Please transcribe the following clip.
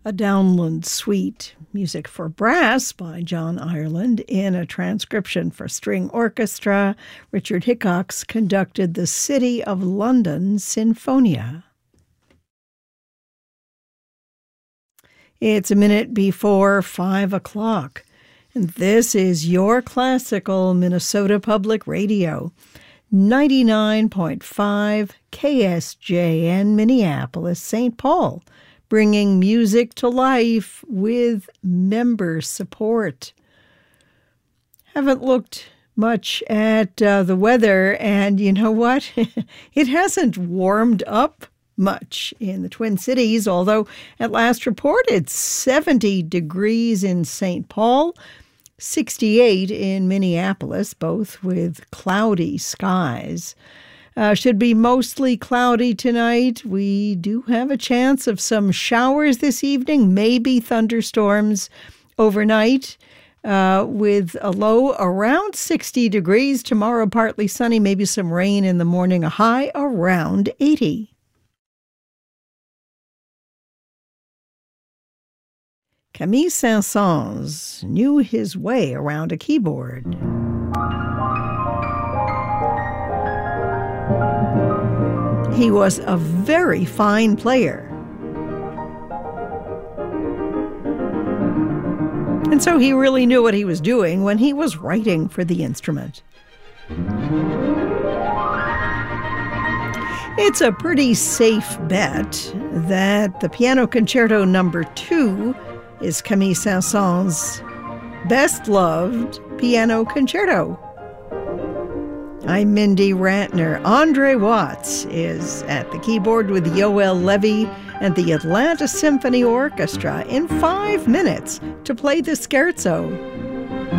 A Downland Suite, music for brass by John Ireland in a transcription for string orchestra. Richard Hickox conducted the City of London Sinfonia. It's a minute before 5 o'clock, and this is your classical Minnesota Public Radio, 99.5 KSJN Minneapolis, St. Paul, bringing music to life with member support. Haven't looked much at the weather, and you know what? It hasn't warmed up much in the Twin Cities, although at last report it's 70 degrees in St. Paul, 68 in Minneapolis, both with cloudy skies. Should be mostly cloudy tonight. We do have a chance of some showers this evening, maybe thunderstorms overnight, with a low around 60 degrees. Tomorrow, partly sunny, maybe some rain in the morning, a high around 80. Camille Saint-Saëns knew his way around a keyboard. He was a very fine player. And so he really knew what he was doing when he was writing for the instrument. It's a pretty safe bet that the Piano Concerto No. 2 is Camille Saint-Saëns' best-loved piano concerto. I'm Mindy Rantner. Andre Watts is at the keyboard with Yoel Levy and the Atlanta Symphony Orchestra in 5 minutes to play the scherzo.